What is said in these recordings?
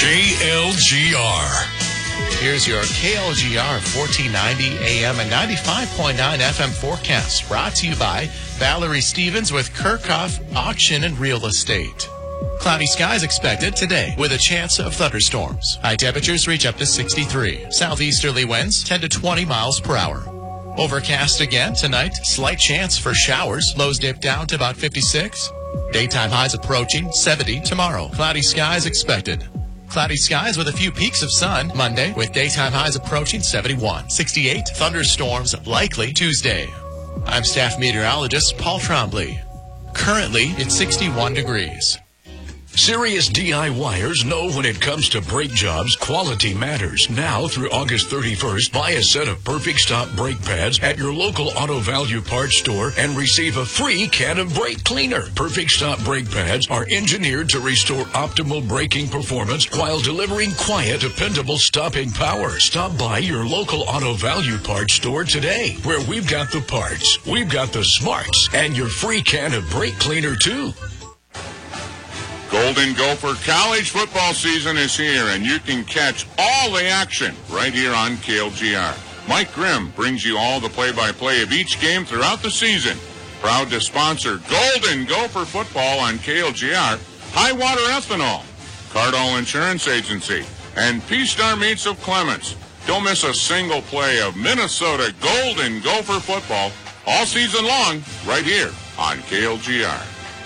KLGR. Here's your KLGR 1490 AM and 95.9 FM forecast, brought to you by Valerie Stevens with Kirchhoff Auction and Real Estate. Cloudy skies expected today with a chance of thunderstorms. High temperatures reach up to 63. Southeasterly winds 10 to 20 miles per hour. Overcast again tonight. Slight chance for showers. Lows dip down to about 56. Daytime highs approaching 70 tomorrow. Cloudy skies expected. Cloudy skies with a few peaks of sun Monday with daytime highs approaching 71. 68 thunderstorms likely Tuesday. I'm staff meteorologist Paul Trombley. Currently, it's 61 degrees. Serious DIYers know when it comes to brake jobs, quality matters. Now through August 31st, buy a set of Perfect Stop brake pads at your local Auto Value Parts store and receive a free can of brake cleaner. Perfect Stop brake pads are engineered to restore optimal braking performance while delivering quiet, dependable stopping power. Stop by your local Auto Value Parts store today, where we've got the parts, we've got the smarts, and your free can of brake cleaner too. Golden Gopher College football season is here, and you can catch all the action right here on KLGR. Mike Grimm brings you all the play-by-play of each game throughout the season. Proud to sponsor Golden Gopher football on KLGR, Highwater Ethanol, Cardall Insurance Agency, and P-Star Meats of Clements. Don't miss a single play of Minnesota Golden Gopher football all season long right here on KLGR.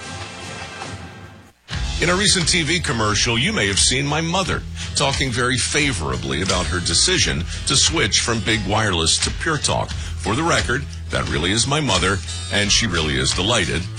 In a recent TV commercial, you may have seen my mother talking very favorably about her decision to switch from Big Wireless to Pure Talk. For the record, that really is my mother, and she really is delighted